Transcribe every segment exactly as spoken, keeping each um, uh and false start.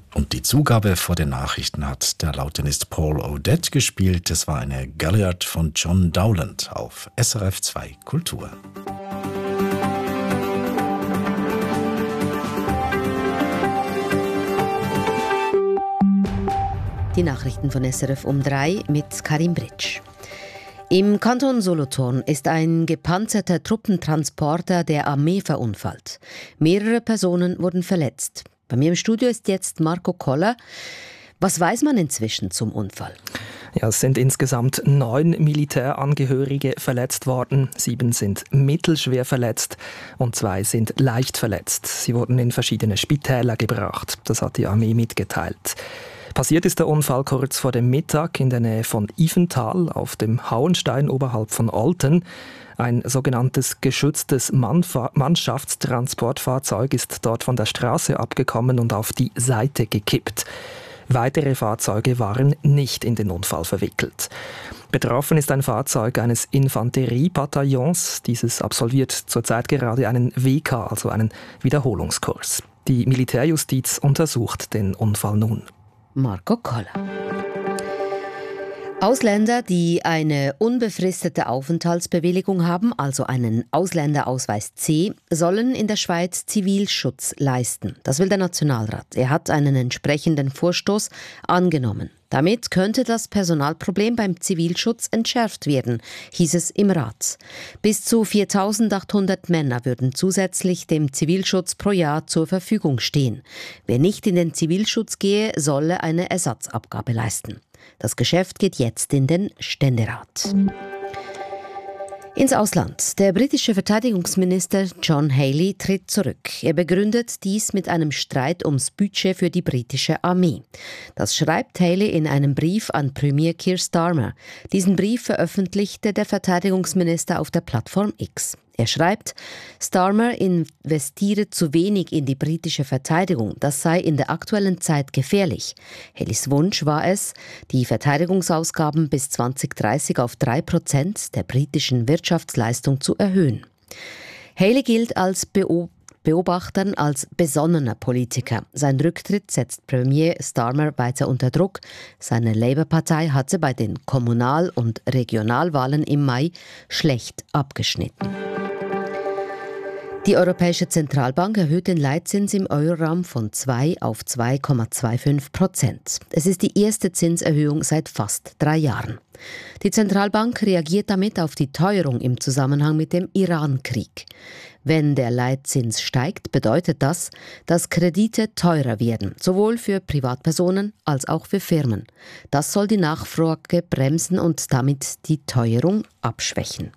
Und die Zugabe vor den Nachrichten hat der Lautenist Paul O'Dette gespielt. Das war eine Galliard von John Dowland auf S R F zwei Kultur. Die Nachrichten von S R F um drei mit Karim Britsch. Im Kanton Solothurn ist ein gepanzerter Truppentransporter der Armee verunfallt. Mehrere Personen wurden verletzt. Bei mir im Studio ist jetzt Marco Koller. Was weiß man inzwischen zum Unfall? Ja, es sind insgesamt neun Militärangehörige verletzt worden. Sieben sind mittelschwer verletzt und zwei sind leicht verletzt. Sie wurden in verschiedene Spitäler gebracht. Das hat die Armee mitgeteilt. Passiert ist der Unfall kurz vor dem Mittag in der Nähe von Ivental auf dem Hauenstein oberhalb von Olten. Ein sogenanntes geschütztes Mannfa- Mannschaftstransportfahrzeug ist dort von der Straße abgekommen und auf die Seite gekippt. Weitere Fahrzeuge waren nicht in den Unfall verwickelt. Betroffen ist ein Fahrzeug eines Infanteriebataillons. Dieses absolviert zurzeit gerade einen W K, also einen Wiederholungskurs. Die Militärjustiz untersucht den Unfall nun. Marco Koller. Ausländer, die eine unbefristete Aufenthaltsbewilligung haben, also einen Ausländerausweis C, sollen in der Schweiz Zivilschutz leisten. Das will der Nationalrat. Er hat einen entsprechenden Vorstoß angenommen. Damit könnte das Personalproblem beim Zivilschutz entschärft werden, hieß es im Rat. Bis zu viertausendachthundert Männer würden zusätzlich dem Zivilschutz pro Jahr zur Verfügung stehen. Wer nicht in den Zivilschutz gehe, solle eine Ersatzabgabe leisten. Das Geschäft geht jetzt in den Ständerat. Ins Ausland. Der britische Verteidigungsminister John Healey tritt zurück. Er begründet dies mit einem Streit ums Budget für die britische Armee. Das schreibt Healey in einem Brief an Premier Keir Starmer. Diesen Brief veröffentlichte der Verteidigungsminister auf der Plattform X. Er schreibt, Starmer investiere zu wenig in die britische Verteidigung. Das sei in der aktuellen Zeit gefährlich. Haleys Wunsch war es, die Verteidigungsausgaben bis zwanzig dreißig auf drei Prozent der britischen Wirtschaftsleistung zu erhöhen. Haley gilt als Beobachter Beobachtern als besonnener Politiker. Sein Rücktritt setzt Premier Starmer weiter unter Druck. Seine Labour-Partei hatte bei den Kommunal- und Regionalwahlen im Mai schlecht abgeschnitten. Die Europäische Zentralbank erhöht den Leitzins im Euroraum von zwei auf zwei Komma fünfundzwanzig Prozent. Es ist die erste Zinserhöhung seit fast drei Jahren. Die Zentralbank reagiert damit auf die Teuerung im Zusammenhang mit dem Iran-Krieg. Wenn der Leitzins steigt, bedeutet das, dass Kredite teurer werden, sowohl für Privatpersonen als auch für Firmen. Das soll die Nachfrage bremsen und damit die Teuerung abschwächen.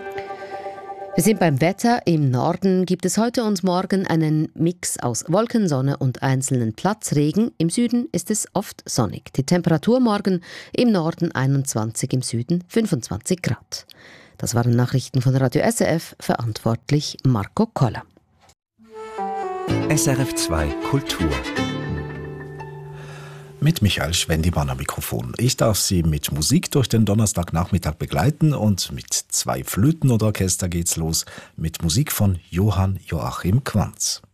Wir sind beim Wetter. Im Norden gibt es heute und morgen einen Mix aus Wolkensonne und einzelnen Platzregen. Im Süden ist es oft sonnig. Die Temperatur morgen im Norden einundzwanzig, im Süden fünfundzwanzig Grad. Das waren Nachrichten von Radio S R F, verantwortlich Marco Koller. S R F zwei Kultur. Mit Michael Schwendimann am Mikrofon. Ich darf Sie mit Musik durch den Donnerstagnachmittag begleiten und mit zwei Flöten und Orchester geht's los mit Musik von Johann Joachim Quanz.